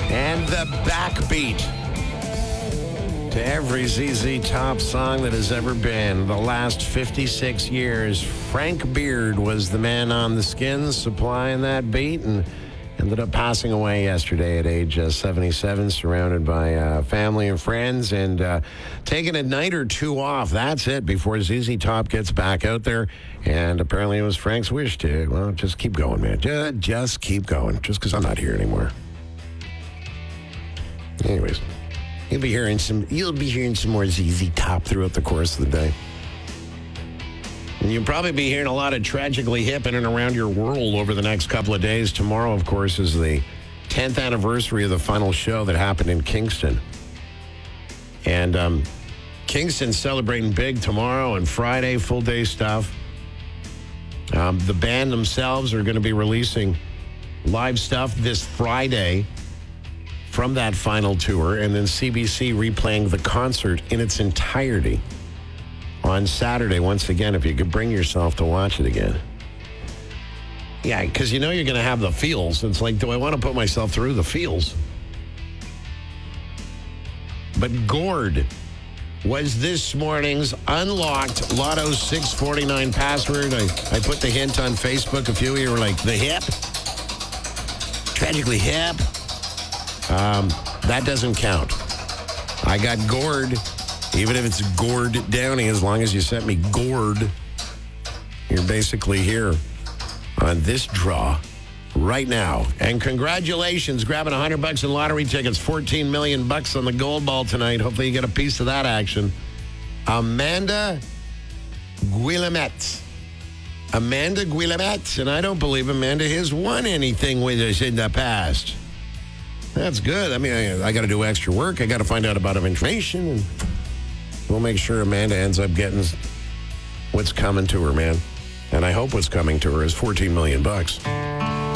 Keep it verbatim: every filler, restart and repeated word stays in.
And the backbeat to every Z Z Top song that has ever been. The last fifty-six years, Frank Beard was the man on the Skins supplying that beat and ended up passing away yesterday at age uh, seventy-seven, surrounded by uh, family and friends, and uh, taking a night or two off. That's it before Z Z Top gets back out there. And apparently it was Frank's wish to, well, just keep going, man. Just, just keep going, just because I'm not here anymore. Anyways, you'll be hearing some. You'll be hearing some more Z Z Top throughout the course of the day, and you'll probably be hearing a lot of Tragically Hip in and around your world over the next couple of days. Tomorrow, of course, is the tenth anniversary of the final show that happened in Kingston, and um, Kingston's celebrating big tomorrow and Friday, full day stuff. Um, the band themselves are going to be releasing live stuff this Friday from that final tour, and then C B C replaying the concert in its entirety on Saturday. Once again, if you could bring yourself to watch it again. Yeah, because you know you're going to have the feels. It's like, do I want to put myself through the feels? But Gord was this morning's unlocked Lotto six forty-nine password. I, I put the hint on Facebook. A few of you were like, the hip? Tragically hip? Um, that doesn't count. I got Gord, even if it's Gord Downey, as long as you sent me Gord, you're basically here on this draw right now. And congratulations, grabbing one hundred bucks in lottery tickets, fourteen million bucks on the gold ball tonight. Hopefully you get a piece of that action. Amanda Guillemette. Amanda Guillemette, and I don't believe Amanda has won anything with us in the past. That's good. I mean, I, I got to do extra work. I got to find out about information, and we'll make sure Amanda ends up getting what's coming to her, man. And I hope what's coming to her is fourteen million bucks.